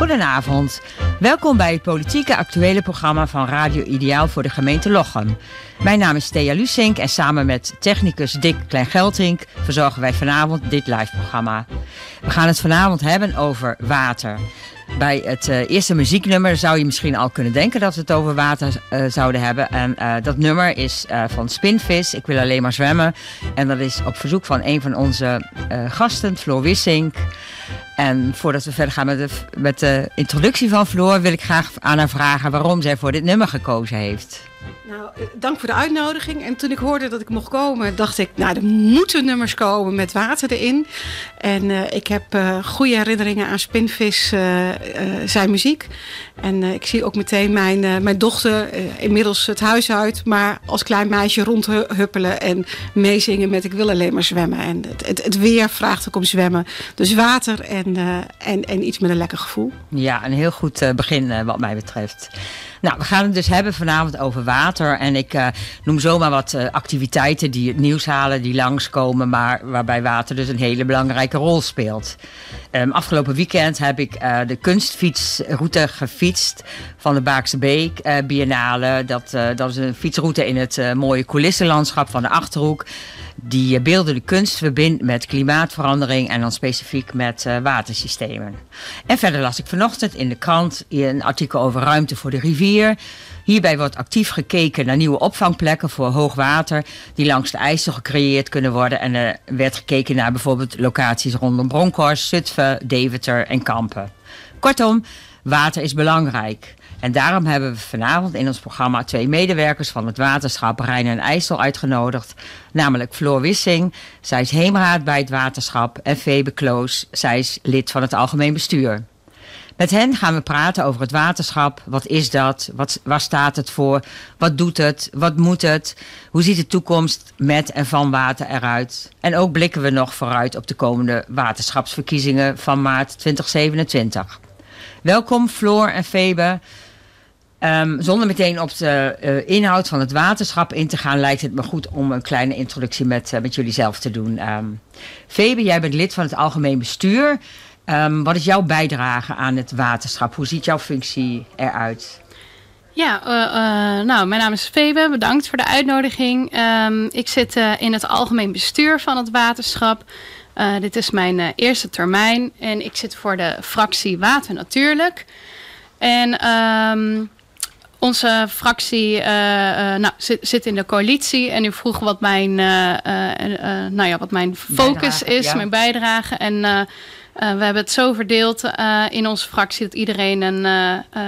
Goedenavond. Welkom bij het politieke actuele programma van Radio Ideaal voor de gemeente Lochem. Mijn naam is Thea Lusink en samen met technicus Dick Klein-Geltink verzorgen wij vanavond dit live-programma. We gaan het vanavond hebben over water. Bij het eerste muzieknummer zou je misschien al kunnen denken dat we het over water zouden hebben. En dat nummer is van Spinvis, Ik wil alleen maar zwemmen. En dat is op verzoek van een van onze gasten, Floor Wissink. En voordat we verder gaan met de introductie van Floor, wil ik graag aan haar vragen waarom zij voor dit nummer gekozen heeft. Nou, dank voor de uitnodiging. En toen ik hoorde dat ik mocht komen, dacht ik, nou, er moeten nummers komen met water erin. En ik heb goede herinneringen aan Spinvis, zijn muziek. En ik zie ook meteen mijn dochter inmiddels het huis uit, maar als klein meisje rondhuppelen en meezingen met Ik wil alleen maar zwemmen. En het weer vraagt ook om zwemmen. Dus water en iets met een lekker gevoel. Ja, een heel goed begin wat mij betreft. Nou, we gaan het dus hebben vanavond over water. En ik noem zomaar wat activiteiten die het nieuws halen, die langskomen, maar waarbij water dus een hele belangrijke rol speelt. Afgelopen weekend heb ik de kunstfietsroute gefietst van de Baakse Beek Biennale. Dat is een fietsroute in het mooie coulissenlandschap van de Achterhoek. Die beeldende kunst verbindt met klimaatverandering en dan specifiek met watersystemen. En verder las ik vanochtend in de krant een artikel over ruimte voor de rivier. Hierbij wordt actief gekeken naar nieuwe opvangplekken voor hoogwater die langs de IJssel gecreëerd kunnen worden. En er werd gekeken naar bijvoorbeeld locaties rondom Bronkhorst, Zutphen, Deventer en Kampen. Kortom, water is belangrijk. En daarom hebben we vanavond in ons programma 2 medewerkers van het waterschap Rijn en IJssel uitgenodigd. Namelijk Floor Wissing, zij is heemraad bij het waterschap, en Febe Kloos, zij is lid van het algemeen bestuur. Met hen gaan we praten over het waterschap. Wat is dat? Waar staat het voor? Wat doet het? Wat moet het? Hoe ziet de toekomst met en van water eruit? En ook blikken we nog vooruit op de komende waterschapsverkiezingen van maart 2027. Welkom Floor en Febe. Zonder meteen op de inhoud van het waterschap in te gaan, lijkt het me goed om een kleine introductie met jullie zelf te doen. Febe, jij bent lid van het algemeen bestuur. Wat is jouw bijdrage aan het waterschap? Hoe ziet jouw functie eruit? Ja, nou, mijn naam is Febe. Bedankt voor de uitnodiging. Ik zit in het algemeen bestuur van het waterschap. Dit is mijn eerste termijn en ik zit voor de fractie Water Natuurlijk. En onze fractie zit in de coalitie en u vroeg wat mijn, wat mijn focus is, ja. Mijn bijdrage. En we hebben het zo verdeeld in onze fractie dat iedereen een